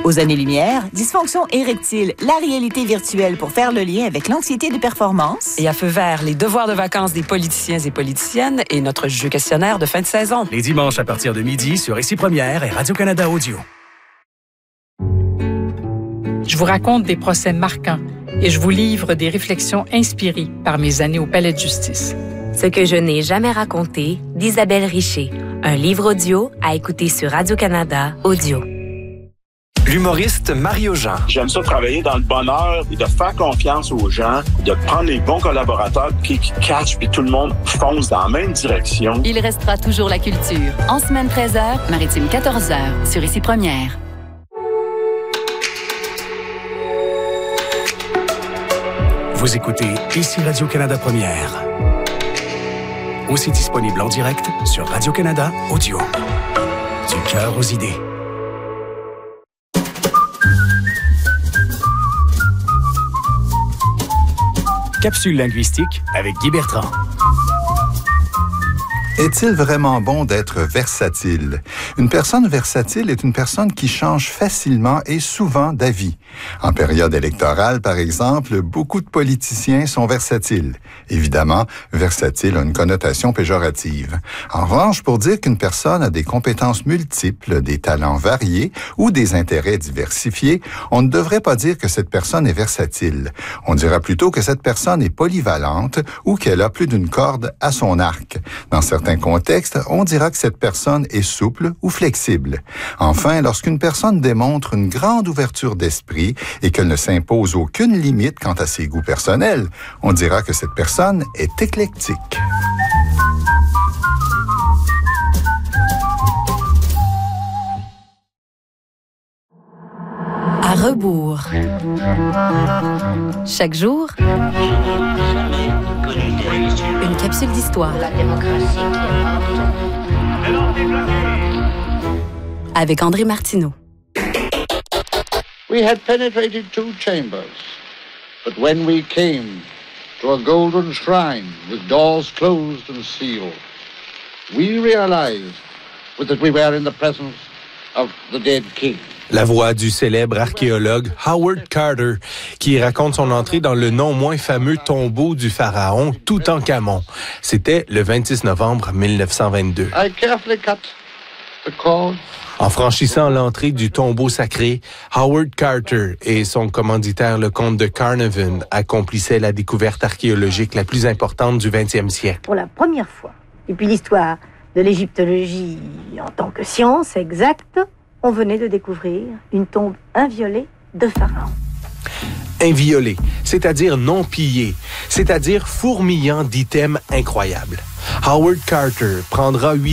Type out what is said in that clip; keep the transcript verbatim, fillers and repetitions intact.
Aux années-lumière, dysfonction érectile, la réalité virtuelle pour faire le lien avec l'anxiété de performance. Et à feu vert, les devoirs de vacances des politiciens et politiciennes et notre jeu questionnaire de fin de saison. Les dimanches à partir de midi sur Ici Première et Radio-Canada Audio. Je vous raconte des procès marquants et je vous livre des réflexions inspirées par mes années au Palais de justice. Ce que je n'ai jamais raconté d'Isabelle Richer. Un livre audio à écouter sur Radio-Canada Audio. L'humoriste Mario Jean. J'aime ça travailler dans le bonheur et de faire confiance aux gens, de prendre les bons collaborateurs qui, qui catchent puis tout le monde fonce dans la même direction. Il restera toujours la culture. En semaine treize heures, maritime quatorze heures, sur Ici Première. Vous écoutez Ici Radio-Canada Première. Aussi disponible en direct sur Radio-Canada Audio. Du cœur aux idées. Capsule linguistique avec Guy Bertrand. Est-il vraiment bon d'être versatile? Une personne versatile est une personne qui change facilement et souvent d'avis. En période électorale, par exemple, beaucoup de politiciens sont versatiles. Évidemment, versatile a une connotation péjorative. En revanche, pour dire qu'une personne a des compétences multiples, des talents variés ou des intérêts diversifiés, on ne devrait pas dire que cette personne est versatile. On dira plutôt que cette personne est polyvalente ou qu'elle a plus d'une corde à son arc. Dans certains contexte, on dira que cette personne est souple ou flexible. Enfin, lorsqu'une personne démontre une grande ouverture d'esprit et qu'elle ne s'impose aucune limite quant à ses goûts personnels, on dira que cette personne est éclectique. À rebours. Chaque jour, une capsule d'histoire. Avec André Martineau. We had penetrated two chambers, but when we came to a golden shrine with doors closed and sealed, we realized that we were in the presence of the dead king. La voix du célèbre archéologue Howard Carter, qui raconte son entrée dans le non moins fameux tombeau du pharaon Toutankhamon. C'était le vingt-six novembre mille neuf cent vingt-deux. I carefully cut the cord. En franchissant l'entrée du tombeau sacré, Howard Carter et son commanditaire, le comte de Carnarvon, accomplissaient la découverte archéologique la plus importante du vingtième siècle. Pour la première fois, depuis l'histoire de l'égyptologie en tant que science exacte, on venait de découvrir une tombe inviolée de pharaon. Inviolée, c'est-à-dire non pillée, c'est-à-dire fourmillant d'items incroyables. Howard Carter prendra huit